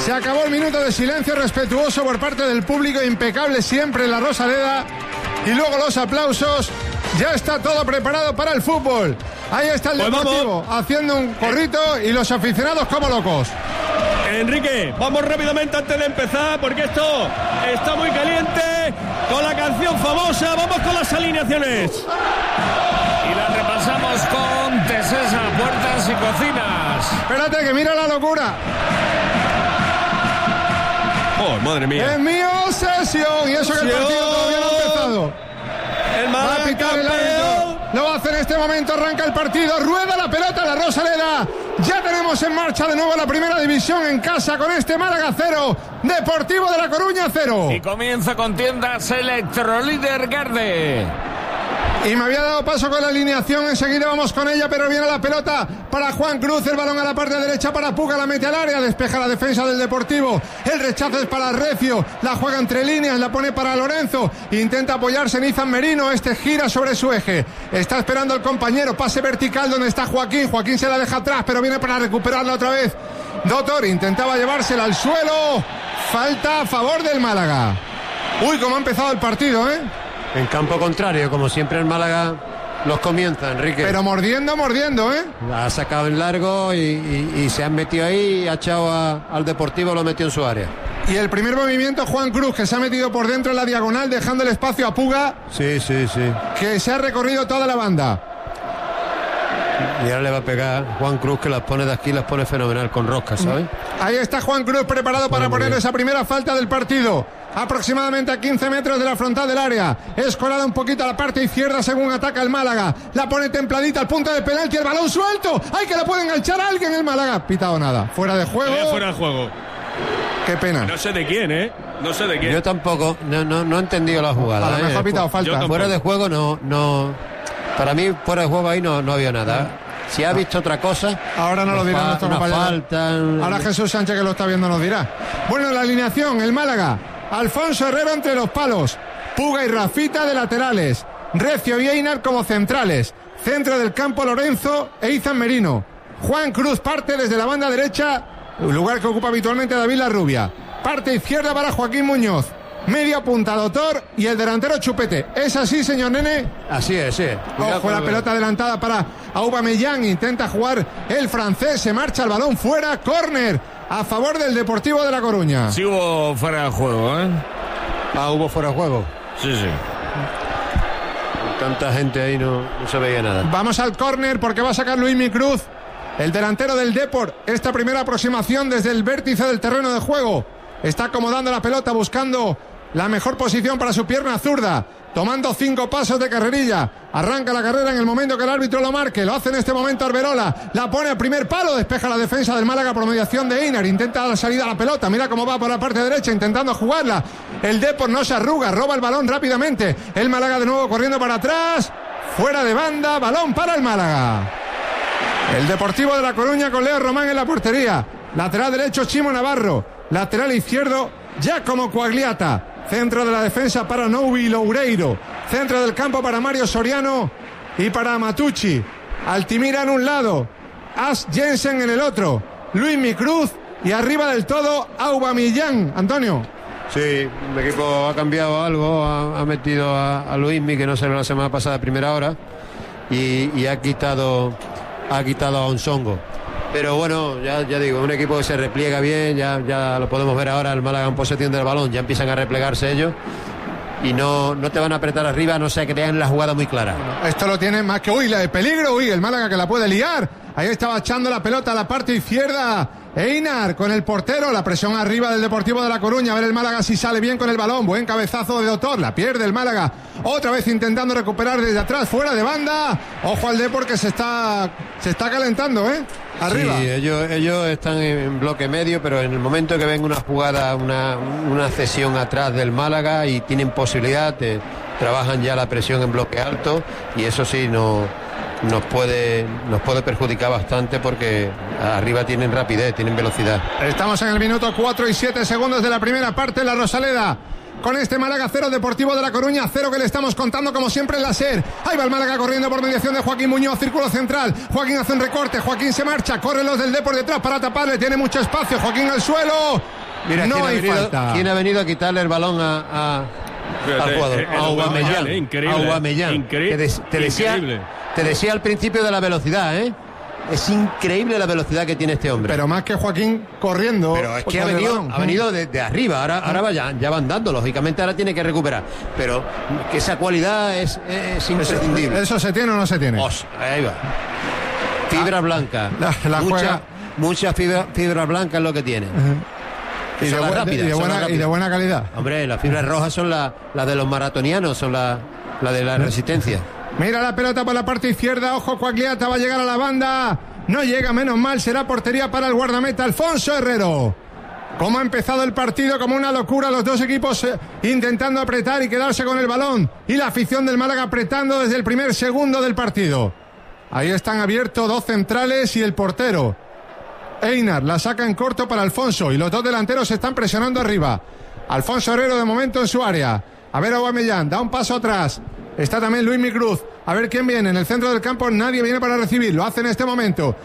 Se acabó el minuto de silencio respetuoso por parte del público, impecable siempre en la Rosaleda. Y luego los aplausos. Ya está todo preparado para el fútbol. Ahí está el Deportivo haciendo un corrito y los aficionados como locos. Enrique, vamos rápidamente antes de empezar porque esto está muy caliente. Con la canción famosa, vamos con las alineaciones. Y las repasamos con Tesesa, Puertas y Cocinas. Espérate que mira la locura. Oh, madre mía. Es mi obsesión. Y eso que el partido todavía no ha empezado. El va a pitar el árbitro. Lo va a hacer en este momento. Arranca el partido. Rueda la pelota la Rosaleda. Ya tenemos en marcha de nuevo la primera división en casa con este Málaga 0, Deportivo de La Coruña 0. Y comienza con tiendas Electrolíder Garde. Y me había dado paso con la alineación, enseguida vamos con ella, pero viene la pelota para Juan Cruz, el balón a la parte derecha para Puga, la mete al área, despeja la defensa del Deportivo, el rechazo es para Recio, la juega entre líneas, la pone para Lorenzo, intenta apoyarse en Izan Merino, este gira sobre su eje, está esperando el compañero, pase vertical donde está Joaquín, Joaquín se la deja atrás, pero viene para recuperarla otra vez, Doctor intentaba llevársela al suelo, falta a favor del Málaga. Uy, cómo ha empezado el partido, En campo contrario, como siempre el Málaga los comienza, Enrique. Pero mordiendo, Ha sacado en largo y se han metido ahí y ha echado al Deportivo, lo metió en su área. Y el primer movimiento, Juan Cruz, que se ha metido por dentro en la diagonal, dejando el espacio a Puga. Sí. Que se ha recorrido toda la banda. Y ahora le va a pegar Juan Cruz, que las pone de aquí, las pone fenomenal con rosca, ¿sabes? Ahí está Juan Cruz preparado para poner esa primera falta del partido. Aproximadamente a 15 metros de la frontal del área. Escolada un poquito a la parte izquierda según ataca el Málaga. La pone templadita al punto de penalti. El balón suelto. ¡Ay, que la puede enganchar a alguien el Málaga! Pitado nada. Fuera de juego. Fuera de juego. Qué pena. No sé de quién, No sé de quién. Yo tampoco. No he entendido la jugada. A lo mejor ha pitado falta. Fuera de juego no. Para mí, fuera de juego ahí no había nada. Si ha visto otra cosa, ahora no lo dirá nuestro compañero. Falta. Ahora Jesús Sánchez, que lo está viendo, nos dirá. Bueno, la alineación, el Málaga. Alfonso Herrero entre los palos. Puga y Rafita de laterales. Recio y Einar como centrales. Centro del campo Lorenzo e Izan Merino. Juan Cruz parte desde la banda derecha, lugar que ocupa habitualmente David Larrubia. Parte izquierda para Joaquín Muñoz. Media punta Doctor y el delantero Chupete. ¿Es así, señor Nene? Así es, sí. Ojo, la pelota adelantada para Aubameyang. Intenta jugar el francés. Se marcha el balón fuera. Córner a favor del Deportivo de La Coruña. Sí hubo fuera de juego, hubo fuera de juego. Sí. Tanta gente ahí no se veía nada. Vamos al córner porque va a sacar Luismi Cruz, el delantero del Depor. Esta primera aproximación desde el vértice del terreno de juego. Está acomodando la pelota, buscando la mejor posición para su pierna zurda, tomando 5 pasos de carrerilla. Arranca la carrera en el momento que el árbitro lo marque. Lo hace en este momento Arberola. La pone al primer palo. Despeja la defensa del Málaga por mediación de Einar. Intenta la salida a la pelota. Mira cómo va por la parte derecha intentando jugarla. El Depor no se arruga. Roba el balón rápidamente. El Málaga de nuevo corriendo para atrás. Fuera de banda. Balón para el Málaga. El Deportivo de La Coruña con Leo Román en la portería. Lateral derecho Chimo Navarro. Lateral izquierdo Giacomo Quagliata. Centro de la defensa para Noubi Loureiro. Centro del campo para Mario Soriano y para Matucci. Altimira en un lado, As Jensen en el otro, Luismi Cruz y arriba del todo Aubameyang. Antonio. Sí, el equipo ha cambiado algo, ha metido a Luismi, que no salió la semana pasada a primera hora, y ha quitado a Onsongo. Pero bueno, ya digo, un equipo que se repliega bien, ya lo podemos ver ahora, el Málaga en posesión del balón, ya empiezan a replegarse ellos y no te van a apretar arriba, no sea que tengan la jugada muy clara. Esto lo tiene más que el peligro, el Málaga que la puede liar. Ahí estaba echando la pelota a la parte izquierda Einar con el portero, la presión arriba del Deportivo de La Coruña, a ver el Málaga si sale bien con el balón. Buen cabezazo de Doctor, la pierde el Málaga, otra vez intentando recuperar desde atrás, fuera de banda. Ojo al Depor que se está calentando, arriba. Sí, ellos están en bloque medio, pero en el momento que venga una jugada, una cesión atrás del Málaga y tienen posibilidad, trabajan ya la presión en bloque alto, y eso sí nos puede perjudicar bastante, porque arriba tienen rapidez, tienen velocidad. Estamos en el minuto 4 y 7 segundos de la primera parte en la Rosaleda. Con este Málaga 0, Deportivo de La Coruña 0, que le estamos contando como siempre en la SER. Ahí va el Málaga corriendo por mediación de Joaquín Muñoz, círculo central. Joaquín hace un recorte, Joaquín se marcha, corren los del Depor detrás para taparle, tiene mucho espacio, Joaquín al suelo. Mira, no hay falta. ¿Quién ha venido a quitarle el balón al jugador? A Aubameyang. Increíble. Te decía al principio de la velocidad, ¿eh? Es increíble la velocidad que tiene este hombre. Pero más que Joaquín corriendo. Pero es que ha venido de arriba. Ahora ya van dando. Lógicamente ahora tiene que recuperar. Pero que esa cualidad es imprescindible. ¿Eso se tiene o no se tiene? Ahí va. Fibra blanca. Mucha fibra blanca es lo que tiene. Y de buena calidad. Hombre, las fibras rojas son las de los maratonianos, son la de la resistencia. Mira la pelota por la parte izquierda. Ojo, Coagliata va a llegar a la banda. No llega, menos mal. Será portería para el guardameta Alfonso Herrero. Cómo ha empezado el partido, como una locura. Los dos equipos intentando apretar y quedarse con el balón. Y la afición del Málaga apretando desde el primer segundo del partido. Ahí están abiertos dos centrales y el portero. Einar la saca en corto para Alfonso. Y los dos delanteros están presionando arriba. Alfonso Herrero de momento en su área. A ver, Aubameyang da un paso atrás. Está también Luismi Cruz. A ver quién viene. En el centro del campo nadie viene para recibir. Lo hace en este momento.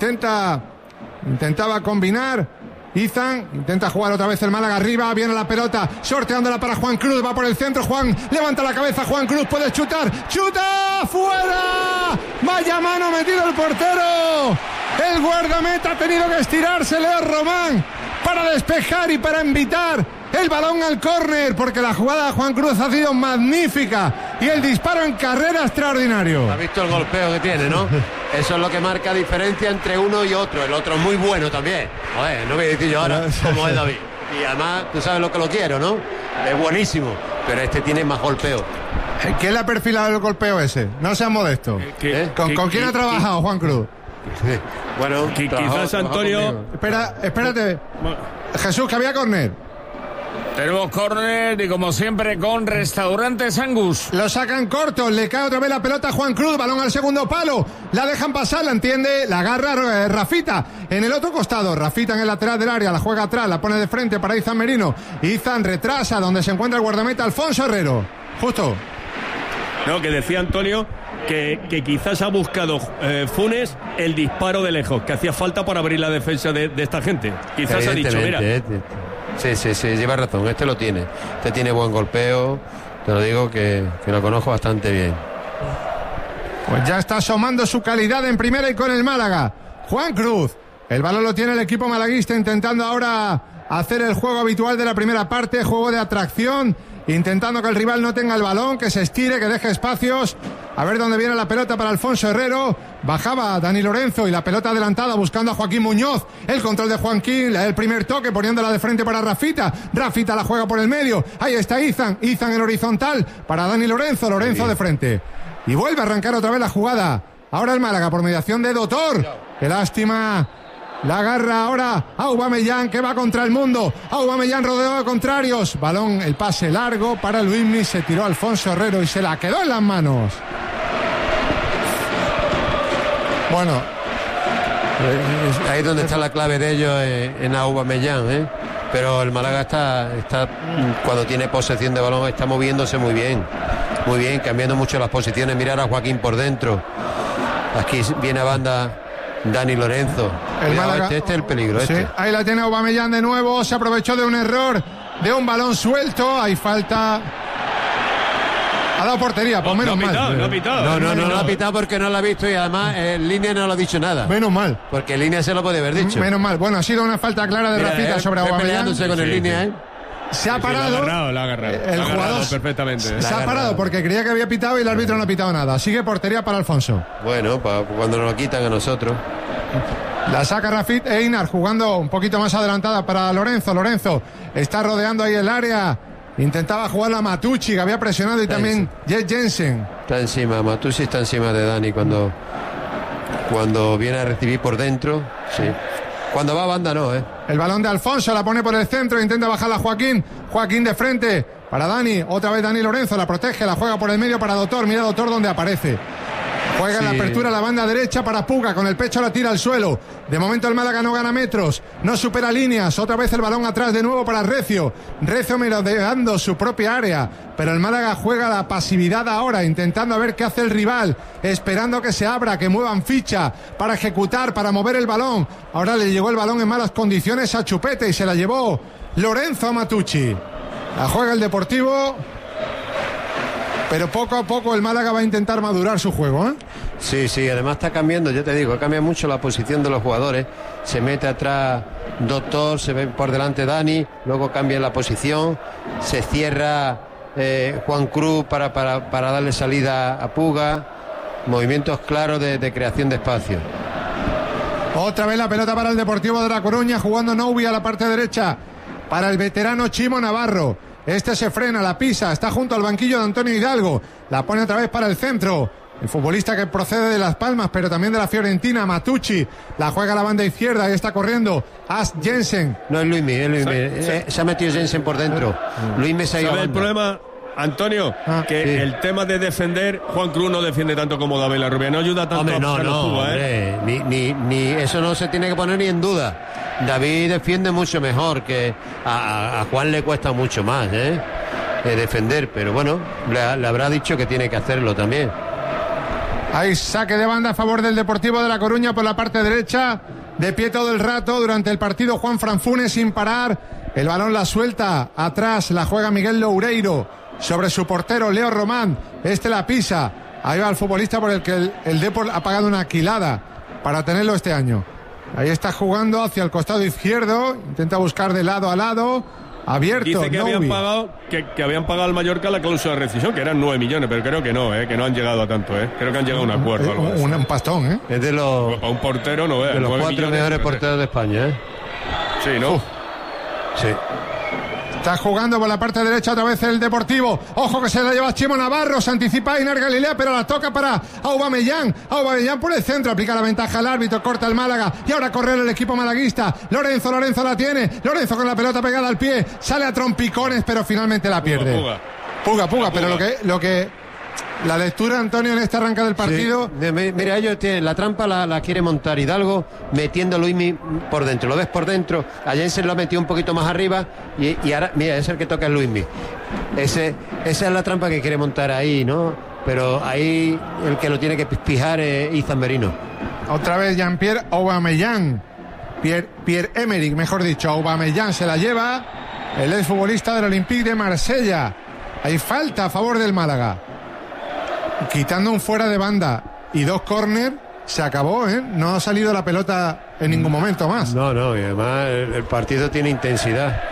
Intentaba combinar. Izan intenta jugar otra vez el Málaga arriba. Viene la pelota. Sorteándola para Juan Cruz. Va por el centro. Juan levanta la cabeza. Juan Cruz puede chutar. ¡Chuta! ¡Fuera! Vaya mano metido el portero. El guardameta ha tenido que estirarse. Leo Román para despejar y para invitar el balón al córner, porque la jugada de Juan Cruz ha sido magnífica y el disparo en carrera extraordinario. ¿Has visto el golpeo que tiene, no? Eso es lo que marca diferencia entre uno y otro. El otro es muy bueno también. Joder, no voy a decir yo ahora cómo es David. Y además, tú sabes lo que lo quiero, ¿no? Es buenísimo, pero este tiene más golpeo. ¿Quién le ha perfilado el golpeo ese? No seas modesto. ¿Con quién ha trabajado Juan Cruz? Bueno, quizás Antonio... Espérate. Jesús, que había córner. Tenemos córner y como siempre con Restaurantes Angus. Lo sacan corto, le cae otra vez la pelota a Juan Cruz, balón al segundo palo, la dejan pasar, la entiende, la agarra Rafita en el otro costado, Rafita en el lateral del área, la juega atrás, la pone de frente para Izan Merino. Izan retrasa donde se encuentra el guardameta Alfonso Herrero. Justo. No, que decía Antonio que quizás ha buscado Funes el disparo de lejos, que hacía falta para abrir la defensa de esta gente. Quizás ha dicho, mira... Sí, lleva razón, este lo tiene. Este tiene buen golpeo, te lo digo que lo conozco bastante bien. Pues ya está asomando su calidad en primera y con el Málaga. Juan Cruz, el balón lo tiene el equipo malaguista intentando ahora hacer el juego habitual de la primera parte, juego de atracción, intentando que el rival no tenga el balón, que se estire, que deje espacios. A ver dónde viene la pelota para Alfonso Herrero. Bajaba Dani Lorenzo y la pelota adelantada buscando a Joaquín Muñoz. El control de Joaquín, el primer toque poniéndola de frente para Rafita. Rafita la juega por el medio. Ahí está Izan en horizontal para Dani Lorenzo. Lorenzo de frente. Y vuelve a arrancar otra vez la jugada. Ahora el Málaga por mediación de Dotor. Qué lástima. La agarra ahora Aubameyang, que va contra el mundo. Aubameyang rodeado de contrarios. Balón, el pase largo para Luismi. Se tiró Alfonso Herrero y se la quedó en las manos. Bueno, ahí es donde está la clave de ellos en Aubameyang, ¿eh? Pero el Málaga está cuando tiene posesión de balón está moviéndose muy bien, cambiando mucho las posiciones. Mirar a Joaquín por dentro. Aquí viene a banda Dani Lorenzo. Este es el peligro. Sí, ahí la tiene Aubameyang de nuevo. Se aprovechó de un error, de un balón suelto. Hay falta. Ha dado portería, pues menos mal. No lo ha pitado porque no lo ha visto y además en línea no lo ha dicho nada. Menos mal. Porque en línea se lo puede haber dicho. Menos mal. Bueno, ha sido una falta clara de Rafita sobre Aubameyang. Peleándose con el línea, ¿eh? Se ha parado. La ha agarrado. El jugador perfectamente. Se ha parado porque creía que había pitado y el árbitro no ha pitado nada. Sigue portería para Alfonso. Bueno, cuando nos lo quitan a nosotros. La saca Rafit Einar jugando un poquito más adelantada para Lorenzo. Lorenzo está rodeando ahí el área. Intentaba jugar la Matucci, que había presionado, y también Jet Jensen. Está encima, Matucci está encima de Dani cuando viene a recibir por dentro. Sí. Cuando va a banda no, ¿eh? El balón de Alfonso la pone por el centro, intenta bajarla Joaquín. Joaquín de frente para Dani. Otra vez Dani Lorenzo, la protege, la juega por el medio para Dotor. Mira Dotor donde aparece. Juega en la apertura a la banda derecha para Puga, con el pecho la tira al suelo. De momento el Málaga no gana metros, no supera líneas. Otra vez el balón atrás de nuevo para Recio. Recio merodeando su propia área, pero el Málaga juega la pasividad ahora, intentando a ver qué hace el rival, esperando que se abra, que muevan ficha para ejecutar, para mover el balón. Ahora le llegó el balón en malas condiciones a Chupete y se la llevó Lorenzo Matucci. La juega el Deportivo, pero poco a poco el Málaga va a intentar madurar su juego, ¿eh? Sí, además está cambiando, yo te digo, cambia mucho la posición de los jugadores. Se mete atrás Doctor, se ve por delante Dani, luego cambia la posición, se cierra Juan Cruz para darle salida a Puga. Movimientos claros de creación de espacio. Otra vez la pelota para el Deportivo de La Coruña, jugando Noubi a la parte derecha para el veterano Chimo Navarro. Este se frena, la pisa, está junto al banquillo de Antonio Hidalgo, la pone otra vez para el centro. El futbolista que procede de Las Palmas, pero también de la Fiorentina, Matucci, la juega a la banda izquierda, ahí está corriendo As Jensen. No, es Luismi. Se ha metido Jensen por dentro. Luismi se ha ido. ¿Sabe el problema, Antonio? Que sí. El tema de defender, Juan Cruz no defiende tanto como David Larrubia, no ayuda tanto. Hombre, ni eso no se tiene que poner ni en duda. David defiende mucho mejor, que a Juan le cuesta mucho más defender, pero bueno, le habrá dicho que tiene que hacerlo también. Hay saque de banda a favor del Deportivo de La Coruña por la parte derecha, de pie todo el rato durante el partido Juan Franfunes sin parar. El balón la suelta atrás, la juega Miguel Loureiro sobre su portero Leo Román. Este la pisa, ahí va el futbolista por el que el Depor ha pagado una quilada para tenerlo este año. Ahí está jugando hacia el costado izquierdo, intenta buscar de lado a lado, abierto. Dice que habían pagado al Mallorca la cláusula de rescisión, que eran 9 millones, pero creo que no han llegado a tanto, creo que han llegado a un acuerdo. Un pastón, Es de los... A un portero, no veas. De los 4 mejores porteros de España, Sí, ¿no? Sí. Está jugando por la parte derecha otra vez el Deportivo. Ojo que se la lleva Chimo Navarro. Se anticipa Einar Galilea, pero la toca para Aubameyang. Aubameyang por el centro. Aplica la ventaja al árbitro. Corta el Málaga. Y ahora correr el equipo malaguista. Lorenzo la tiene. Lorenzo con la pelota pegada al pie. Sale a trompicones, pero finalmente la pierde. Puga. Pero lo que la lectura, Antonio, en este arranque del partido. Sí. Mira, ellos tienen la trampa, la quiere montar Hidalgo, metiendo a Luismi por dentro. Lo ves por dentro. A Jensen lo ha metido un poquito más arriba. Y ahora, mira, es el que toca el Luismi. Esa es la trampa que quiere montar ahí, ¿no? Pero ahí el que lo tiene que fijar es Izan Merino. Otra vez Jean-Pierre Aubameyang. Pierre-Emerick, mejor dicho. Aubameyang se la lleva. El exfutbolista del Olympique de Marsella. Hay falta a favor del Málaga. Quitando un fuera de banda y 2 córner, se acabó, No ha salido la pelota en ningún momento más. No, y además el partido tiene intensidad.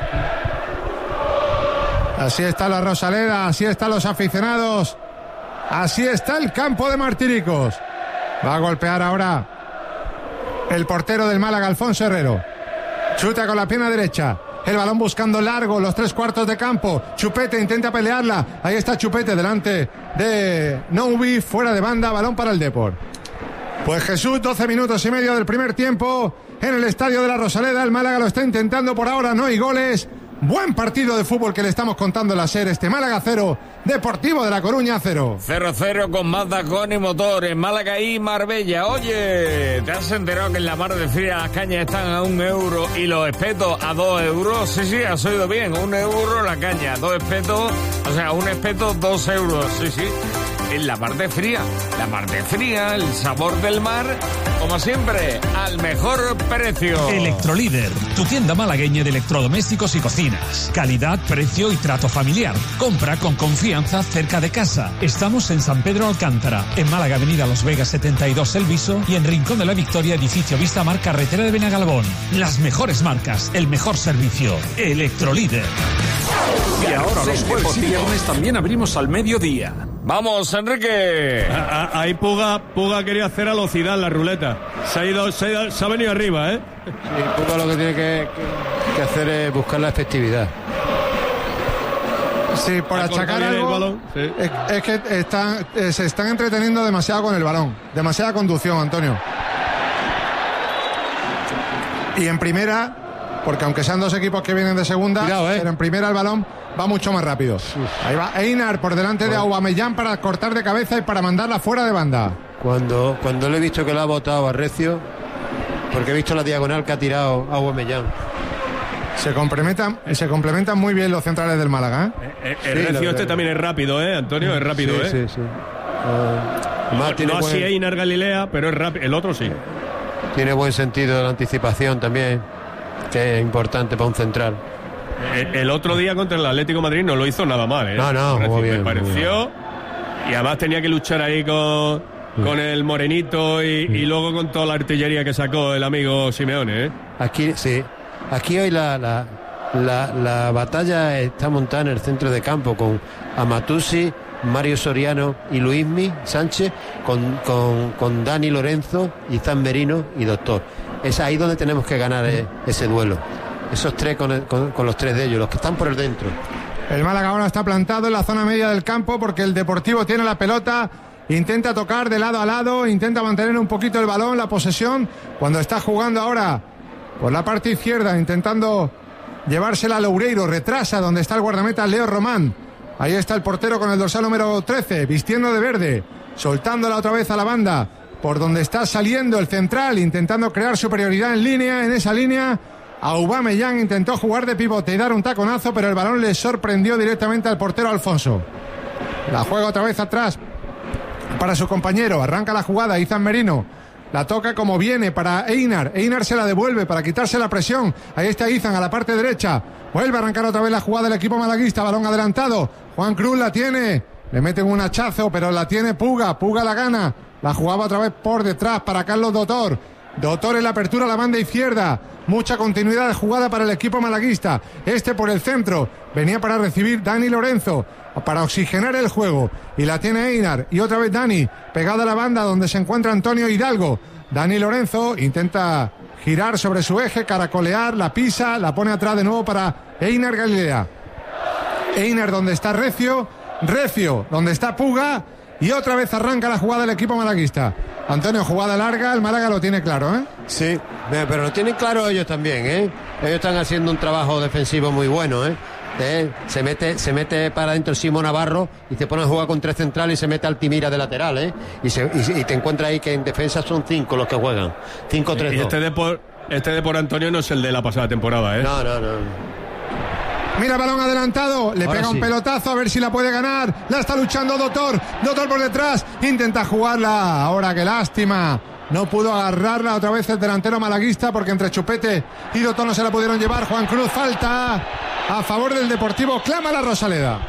Así está la Rosaleda, así están los aficionados, así está el campo de Martiricos. Va a golpear ahora el portero del Málaga, Alfonso Herrero. Chuta con la pierna derecha. El balón buscando largo, los 3/4 de campo. Chupete intenta pelearla. Ahí está Chupete delante de Noubi, fuera de banda, balón para el Depor. Pues Jesús, 12 minutos y medio del primer tiempo en el estadio de la Rosaleda. El Málaga lo está intentando por ahora, no hay goles. Buen partido de fútbol que le estamos contando en la SER. Málaga 0, Deportivo de La Coruña 0. 0-0 con Mazda con y motor en Málaga y Marbella. Oye, ¿te has enterado que en la mar de fría las cañas están a 1 euro y los espetos a 2 euros? Sí, has oído bien, 1 euro la caña, 2 espetos, o sea, un espeto 2 euros, sí. En la mar de fría, el sabor del mar, como siempre, al mejor precio. Electrolíder, tu tienda malagueña de electrodomésticos y cocinas. Calidad, precio y trato familiar. Compra con confianza cerca de casa. Estamos en San Pedro Alcántara, en Málaga, Avenida Los Vegas 72 El Viso, y en Rincón de la Victoria, edificio Vista Mar, carretera de Benagalbón. Las mejores marcas, el mejor servicio. Electrolíder. Y ahora los jueves y viernes también abrimos al mediodía. Vamos, Enrique. Ahí Puga quería hacer velocidad en la ruleta. Se ha venido arriba, Sí, Puga lo que tiene que hacer es buscar la efectividad. Sí, por achacar algo, el balón, sí. Es que se están entreteniendo demasiado con el balón. Demasiada conducción, Antonio. Y en primera, porque aunque sean 2 equipos que vienen de segunda, pero en primera el balón va mucho más rápido. Ahí va Einar por delante de Aubameyang para cortar de cabeza y para mandarla fuera de banda. Cuando le he visto que la ha botado a Recio, porque he visto la diagonal que ha tirado Aubameyang. Se complementan muy bien los centrales del Málaga. El Recio también es rápido, Antonio, es rápido, Sí. No así Einar Galilea, pero es rápido. El otro sí. Tiene buen sentido de la anticipación también, que es importante para un central. El otro día contra el Atlético de Madrid no lo hizo nada mal, ¿eh? No, muy bien. Me pareció. Y además tenía que luchar ahí con el Morenito y luego con toda la artillería que sacó el amigo Simeone, ¿eh? Aquí sí. Aquí hoy la batalla está montada en el centro de campo con Amatusi, Mario Soriano y Luismi Sánchez, con Dani Lorenzo, Izan Merino y Doctor. Es ahí donde tenemos que ganar ese duelo. Esos tres con los tres de ellos, los que están por el dentro. El Málaga ahora está plantado en la zona media del campo porque el Deportivo tiene la pelota, intenta tocar de lado a lado, intenta mantener un poquito el balón, la posesión, cuando está jugando ahora por la parte izquierda, intentando llevársela a Loureiro, retrasa donde está el guardameta Leo Román. Ahí está el portero con el dorsal número 13, vistiendo de verde, soltándola otra vez a la banda, por donde está saliendo el central, intentando crear superioridad en línea, en esa línea. Aubameyang intentó jugar de pivote y dar un taconazo, pero el balón le sorprendió directamente al portero Alfonso. La juega otra vez atrás para su compañero, arranca la jugada Izan Merino, la toca como viene para Einar se la devuelve para quitarse la presión. Ahí está Izan a la parte derecha, vuelve a arrancar otra vez la jugada del equipo malaguista, balón adelantado, Juan Cruz la tiene, le meten un hachazo pero la tiene Puga la gana, la jugaba otra vez por detrás para Carlos Dotor en la apertura a la banda izquierda, mucha continuidad de jugada para el equipo malaguista, por el centro, venía para recibir Dani Lorenzo, para oxigenar el juego, y la tiene Einar, y otra vez Dani, pegado a la banda donde se encuentra Antonio Hidalgo. Dani Lorenzo intenta girar sobre su eje, caracolear, la pisa, la pone atrás de nuevo para Einar Galilea. Einar donde está Recio donde está Puga, y otra vez arranca la jugada del equipo malaguista. Antonio, jugada larga, el Málaga lo tiene claro, ¿eh? Sí, pero lo tienen claro ellos también, ¿eh? Ellos están haciendo un trabajo defensivo muy bueno, ¿eh? Se mete para adentro Simón Navarro y se pone a jugar con tres centrales y se mete Altimira de lateral, ¿eh? Y te encuentras ahí que en defensa son 5 los que juegan. 5-3-2. Y este de por Antonio no es el de la pasada temporada, ¿eh? No. Mira, balón adelantado, le ahora pega sí. Un pelotazo a ver si la puede ganar, la está luchando Dotor por detrás, intenta jugarla, ahora qué lástima, no pudo agarrarla otra vez el delantero malaguista porque entre Chupete y Dotor no se la pudieron llevar. Juan Cruz, falta a favor del Deportivo, clama la Rosaleda.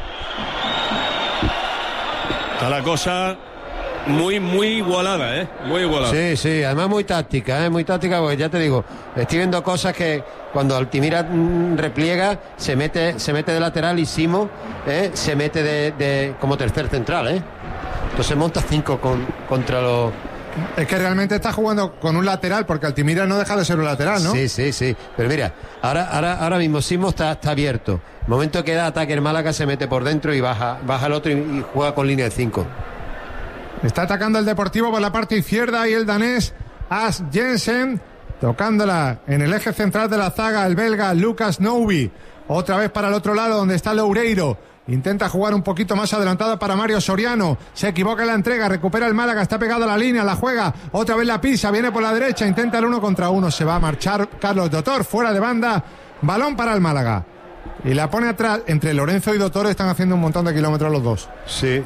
Está la cosa muy igualada, ¿eh? Muy igualada. Sí, además muy táctica, porque ya te digo, estoy viendo cosas que cuando Altimira repliega, se mete de lateral y Simo se mete de como tercer central, ¿eh? Entonces monta 5 contra los... Es que realmente está jugando con un lateral, porque Altimira no deja de ser un lateral, ¿no? Sí. Pero mira, ahora mismo Simo está abierto. El momento que da ataque el Málaga se mete por dentro y baja el otro y juega con línea de 5. Está atacando el Deportivo por la parte izquierda y el danés As Jensen, tocándola en el eje central de la zaga, el belga Lucas Noubi. Otra vez para el otro lado donde está Loureiro. Intenta jugar un poquito más adelantado para Mario Soriano. Se equivoca en la entrega, recupera el Málaga, está pegado a la línea, la juega, otra vez la pisa, viene por la derecha, intenta el 1 contra 1, se va a marchar Carlos Dotor, fuera de banda, balón para el Málaga. Y la pone atrás, entre Lorenzo y Dotor están haciendo un montón de kilómetros los dos. Sí.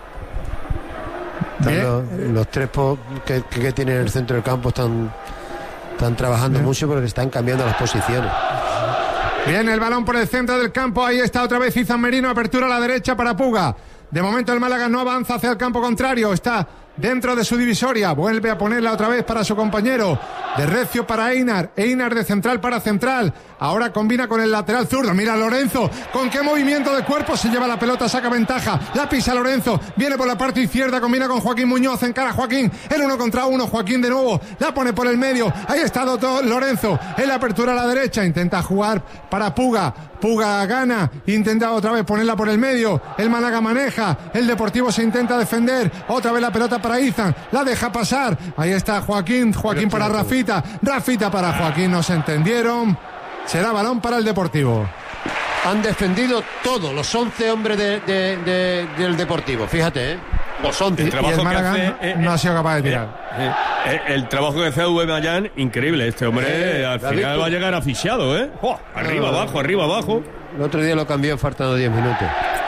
Los tres que tienen en el centro del campo están trabajando mucho porque están cambiando las posiciones. Viene el balón por el centro del campo, ahí está otra vez Izan Merino, apertura a la derecha para Puga. De momento el Málaga no avanza hacia el campo contrario, está dentro de su divisoria, vuelve a ponerla otra vez para su compañero, de Recio para Einar de central para central, ahora combina con el lateral zurdo, mira Lorenzo, con qué movimiento de cuerpo se lleva la pelota, saca ventaja, la pisa Lorenzo, viene por la parte izquierda, combina con Joaquín Muñoz, encara a Joaquín, el 1 contra 1, Joaquín de nuevo, la pone por el medio, ahí está Lorenzo, en la apertura a la derecha, intenta jugar para Puga gana, intenta otra vez ponerla por el medio, el Málaga maneja, el Deportivo se intenta defender, otra vez la pelota para Izan, la deja pasar, ahí está Joaquín para Rafita para Joaquín, no se entendieron, será balón para el Deportivo. Han defendido todos los 11 hombres del Deportivo, fíjate, los 11. Y el Málaga no ha sido capaz de tirar. El trabajo que hace Aubameyang, increíble, este hombre al final va a llegar asfixiado, ¿eh? Arriba, abajo. El otro día lo cambió faltando 10 minutos.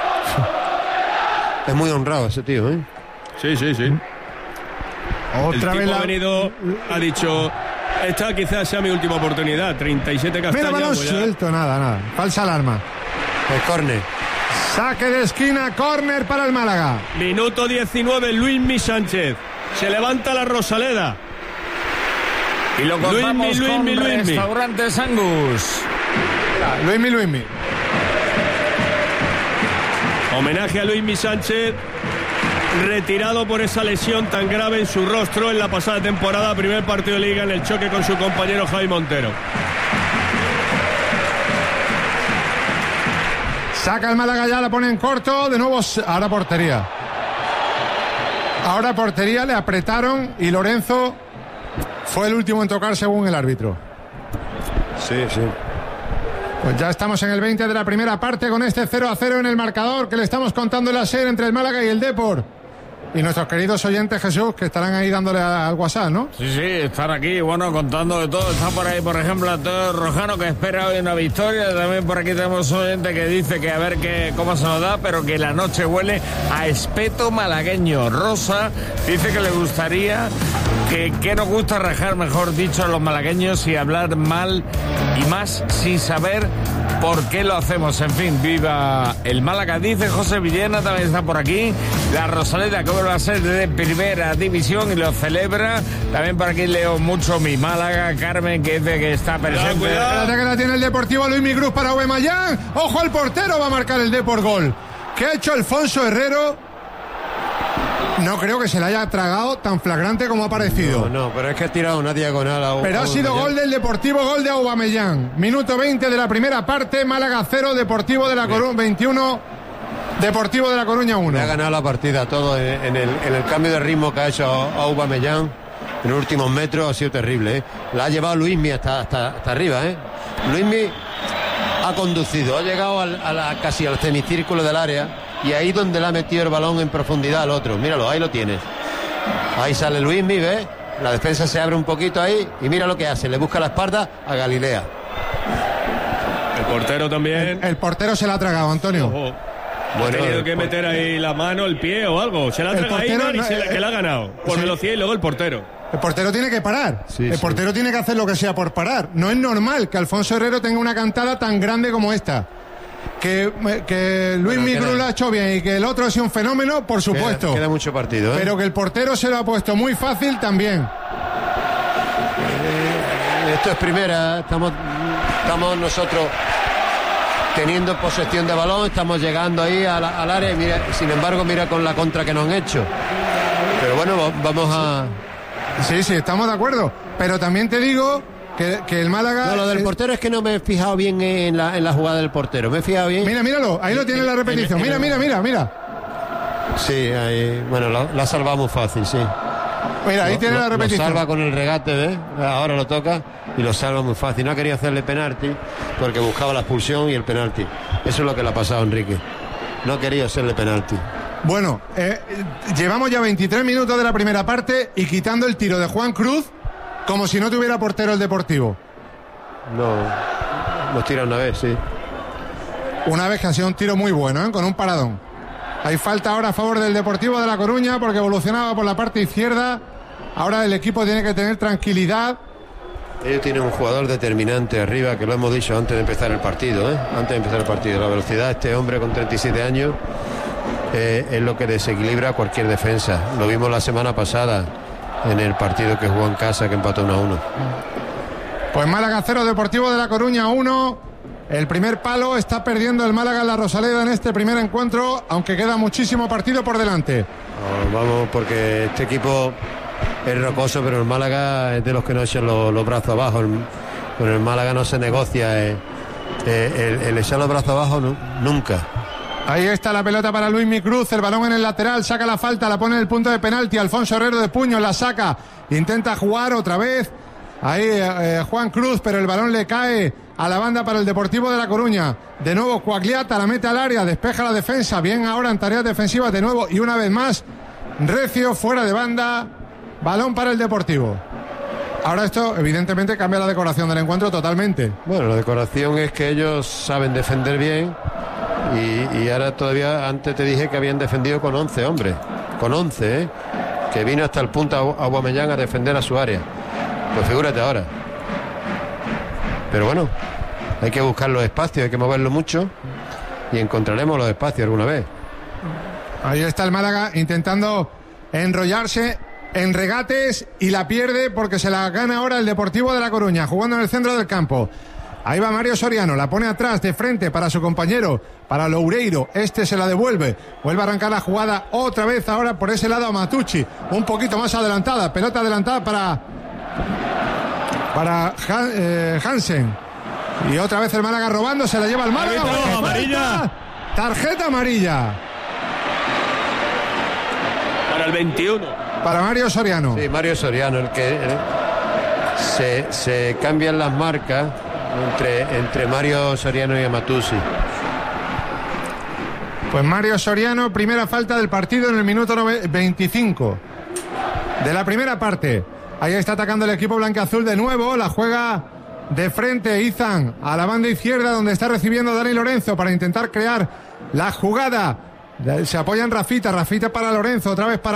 Es muy honrado ese tío, ¿eh? Sí. Otra vez ha venido, ha dicho, Esta quizás sea mi última oportunidad. 37 castañas. Mira, balón suelto, nada. Falsa alarma. El córner. Saque de esquina, córner para el Málaga. Minuto 19, Luismi Sánchez. Se levanta la Rosaleda. Y lo contamos con Luismi. Restaurantes Angus. Luismi. Homenaje a Luismi Sánchez, retirado por esa lesión tan grave en su rostro en la pasada temporada, primer partido de Liga en el choque con su compañero Javi Montero. Saca el Málaga, ya la pone en corto, de nuevo, ahora portería, le apretaron y Lorenzo fue el último en tocar según el árbitro. Sí. Pues ya estamos en el 20 de la primera parte con este 0-0 en el marcador que le estamos contando en la serie entre el Málaga y el Depor. Y nuestros queridos oyentes, Jesús, que estarán ahí dándole al WhatsApp, ¿no? Sí, están aquí, contando de todo. Está por ahí, por ejemplo, Antonio Rojano, que espera hoy una victoria. También por aquí tenemos un oyente que dice que a ver cómo se nos da, pero que la noche huele a espeto malagueño. Rosa dice que le gustaría que nos gusta rajar, mejor dicho, a los malagueños y hablar mal y más sin saber por qué lo hacemos. En fin, viva el Málaga, dice José Villena, también está por aquí. La Rosaleda, que vuelve a ser de primera división y lo celebra. También por aquí leo mucho mi Málaga. Carmen, que dice que está presente. Cuidado. Que la tiene el Deportivo, Luismi Cruz para Aubameyang. Ojo, el portero va a marcar el Depor gol. ¿Qué ha hecho Alfonso Herrero? No creo que se le haya tragado tan flagrante como ha parecido. No, pero es que ha tirado una diagonal. Pero ha sido gol del Deportivo, gol de Aubameyang. Minuto 20 de la primera parte, Málaga 0, Deportivo de la Coruña 21, Deportivo de la Coruña 1. Le ha ganado la partida todo en el cambio de ritmo que ha hecho Aubameyang en los últimos metros. Ha sido terrible, ¿eh? La ha llevado Luismi hasta arriba, ¿eh? Luismi ha conducido, ha llegado casi al semicírculo del área. Y ahí donde le ha metido el balón en profundidad al otro. Míralo, ahí lo tienes. Ahí sale Luismi, ¿ves? La defensa se abre un poquito ahí y mira lo que hace. Le busca la espalda a Galilea. El portero también. El portero se la ha tragado, Antonio. Ojo. Bueno, ha tenido que meter ahí la mano, el pie o algo. Se la ha tragado Aimar y que la ha ganado. Por velocidad y luego el portero. El portero tiene que parar. El portero tiene que hacer lo que sea por parar. No es normal que Alfonso Herrero tenga una cantada tan grande como esta. Que Luismi Cruz lo ha hecho bien y que el otro ha sido un fenómeno, por supuesto. Queda mucho partido, ¿eh? Pero que el portero se lo ha puesto muy fácil también. Esto es primera. Estamos nosotros teniendo posesión de balón, estamos llegando ahí al área y mira, sin embargo, mira con la contra que nos han hecho. Pero bueno, vamos a... Sí, estamos de acuerdo. Pero también te digo... Que el Málaga... No, lo del portero es que no me he fijado bien en la jugada del portero. Me he fijado bien... Míralo, ahí lo tiene la repetición. Mira. Sí, ahí... Bueno, lo ha salvado muy fácil, sí. Mira, ahí tiene la repetición. Lo salva con el regate, ¿ves? Ahora lo toca y lo salva muy fácil. No quería hacerle penalti porque buscaba la expulsión y el penalti. Eso es lo que le ha pasado a Enrique. No quería hacerle penalti. Bueno, llevamos ya 23 minutos de la primera parte y quitando el tiro de Juan Cruz... Como si no tuviera portero el Deportivo. No, nos tira una vez, sí. Una vez que ha sido un tiro muy bueno, ¿eh? Con un paradón. Hay falta ahora a favor del Deportivo de La Coruña porque evolucionaba por la parte izquierda. Ahora el equipo tiene que tener tranquilidad. Ellos tienen un jugador determinante arriba, que lo hemos dicho antes de empezar el partido, ¿eh? Antes de empezar el partido. La velocidad de este hombre con 37 años es lo que desequilibra cualquier defensa. Lo vimos la semana pasada en el partido que jugó en casa, que empató 1-1. Pues Málaga 0, Deportivo de La Coruña 1. El primer palo está perdiendo el Málaga en la Rosaleda en este primer encuentro, aunque queda muchísimo partido por delante. Vamos, porque este equipo es rocoso, pero el Málaga es de los que no echan los brazos abajo. Con el Málaga no se negocia el echar los brazos abajo, no, nunca. Ahí está la pelota para Luismi Cruz, el balón en el lateral, saca la falta, la pone en el punto de penalti, Alfonso Herrero de puño, la saca, intenta jugar otra vez, ahí Juan Cruz, pero el balón le cae a la banda para el Deportivo de La Coruña, de nuevo Coagliata, la mete al área, despeja la defensa, bien ahora en tareas defensivas de nuevo y una vez más, Recio fuera de banda, balón para el Deportivo. Ahora esto evidentemente cambia la decoración del encuentro totalmente. Bueno, la decoración es que ellos saben defender bien. Y ahora todavía, antes te dije que habían defendido con 11 hombres, con 11, que vino hasta el punto Aubameyang a defender a su área. Pues figúrate ahora. Pero bueno, hay que buscar los espacios, hay que moverlo mucho y encontraremos los espacios alguna vez. Ahí está el Málaga intentando enrollarse en regates y la pierde porque se la gana ahora el Deportivo de La Coruña, jugando en el centro del campo. Ahí va Mario Soriano, la pone atrás de frente para su compañero, para Loureiro, este se la devuelve, vuelve a arrancar la jugada otra vez ahora por ese lado a Matucci, un poquito más adelantada, pelota adelantada para Hansen, y otra vez el Málaga robando, se la lleva el Málaga. Amarilla. Tarjeta amarilla para el 21. para Mario Soriano. Sí, Mario Soriano, el que se cambian las marcas entre Mario Soriano y Matucci. Pues Mario Soriano, primera falta del partido en el minuto 25 de la primera parte. Ahí está atacando el equipo blancaazul de nuevo, la juega de frente Izan a la banda izquierda donde está recibiendo Dani Lorenzo para intentar crear la jugada. Se apoya en Rafita para Lorenzo, otra vez para